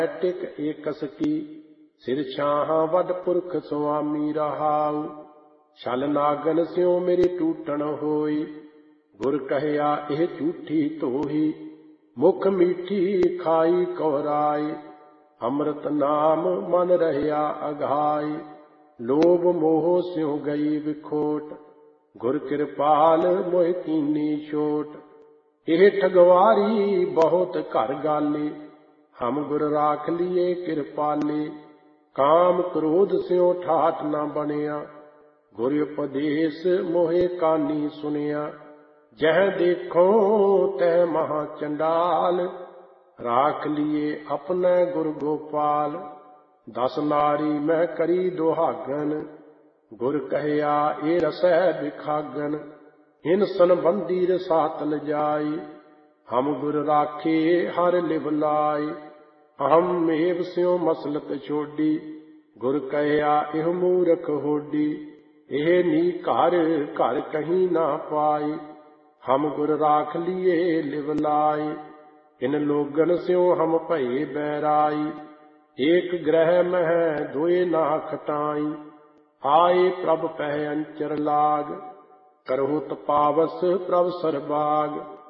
टिक एकस की सिर छाहा वड पुरख स्वामी रहाऊ। छल नागन स्यों मेरी टूटन होई गुर कहया एह झूठी तोही। मुख मीठी खाई कौराई अमृत नाम मन रहया अघाई। लोभ मोह स्यों गई विखोट गुर कृपाल मोह कीनी छोट। एह ठगवारी बहुत घर गाली हम गुर राख लिये कृपाली। काम क्रोध स्यों ठाठ न बनिया गुर उपदेश मोहे कानी सुनिया। जह देखो तह महा चंडाल राख लिये अपने गुर गोपाल। 10 नारी मैं करी दुहागन गुर कहया ए रसै बिखागन। इन संबंधी रसातल जाई हम गुर राखे हर लिव लाई। अहम एव स्यों मसलत छोड़ी गुर कहया एह मूरख होडी। एह नी घर घर कहीं ना पाई हम गुर राख लिये लिव लाई। इन लोगन स्यों हम भये बैराई एक ग्रह मह दोए ना खटाई। आए प्रभ पह अंचर लाग करहु तपावस प्रभ सरबाग।